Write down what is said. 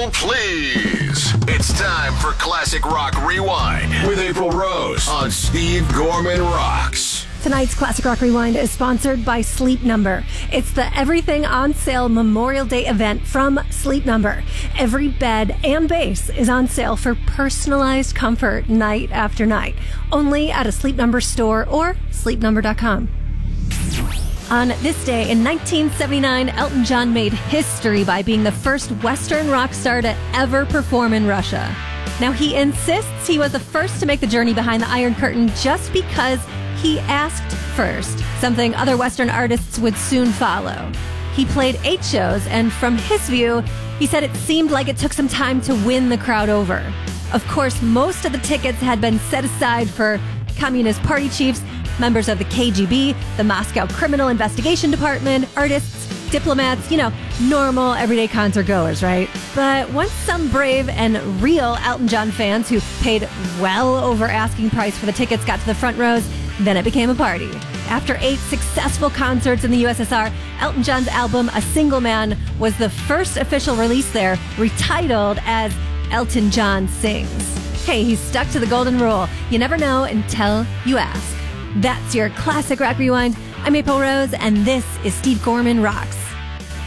Hold please. It's time for Classic Rock Rewind with April Rose on Steve Gorman Rocks. Tonight's Classic Rock Rewind is sponsored by Sleep Number. It's the Everything on Sale Memorial Day event from Sleep Number. Every bed and base is on sale for personalized comfort night after night. Only at a Sleep Number store or sleepnumber.com. On this day in 1979, Elton John made history by being the first Western rock star to ever perform in Russia. Now, he insists he was the first to make the journey behind the Iron Curtain just because he asked first, something other Western artists would soon follow. He played 8 shows, and from his view, he said it seemed like it took some time to win the crowd over. Of course, most of the tickets had been set aside for Communist Party chiefs, members of the KGB, the Moscow Criminal Investigation Department, artists, diplomats, normal everyday concert goers, right? But once some brave and real Elton John fans who paid well over asking price for the tickets got to the front rows, then it became a party. After 8 successful concerts in the USSR, Elton John's album A Single Man was the first official release there, retitled as Elton John Sings. Hey, he stuck to the golden rule. You never know until you ask. That's your Classic Rock Rewind. I'm April Rose, and this is Steve Gorman Rocks.